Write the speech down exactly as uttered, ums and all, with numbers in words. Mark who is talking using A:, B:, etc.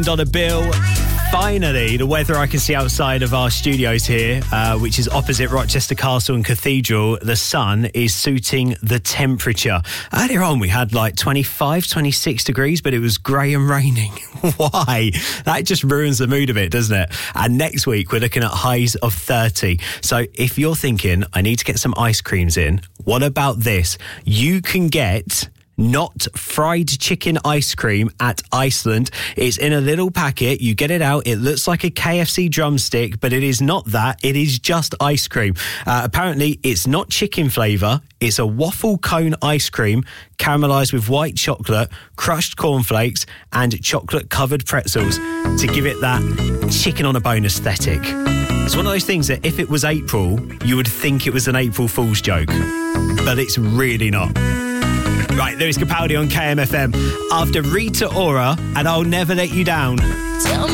A: On a bill. Finally, the weather I can see outside of our studios here, uh, which is opposite Rochester Castle and Cathedral, the sun is suiting the temperature. Earlier on, we had like twenty-five, twenty-six degrees, but it was grey and raining. Why? That just ruins the mood of it, doesn't it? And next week, we're looking at highs of thirty. So if you're thinking, I need to get some ice creams in, what about this? You can get Not fried chicken ice cream at Iceland. It's in a little packet. You get it out. It looks like a K F C drumstick, but it is not that. It is just ice cream. Uh, apparently, it's not chicken flavour. It's a waffle cone ice cream, caramelised with white chocolate, crushed cornflakes, and chocolate-covered pretzels to give it that chicken on a bone aesthetic. It's one of those things that if it was April, you would think it was an April Fool's joke, but it's really not. Right, Lewis Capaldi on K M F M after Rita Ora and I'll Never Let You Down.